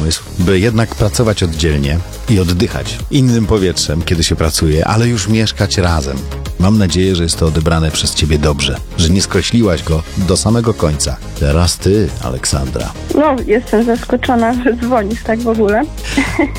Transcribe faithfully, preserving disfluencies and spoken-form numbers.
pomysł, by jednak pracować oddzielnie i oddychać innym powietrzem, kiedy się pracuje, ale już mieszkać razem. Mam nadzieję, że jest to odebrane przez ciebie dobrze, że nie skreśliłaś go do samego końca. Teraz ty, Aleksandra. No, jestem zaskoczona, że dzwonisz tak w ogóle.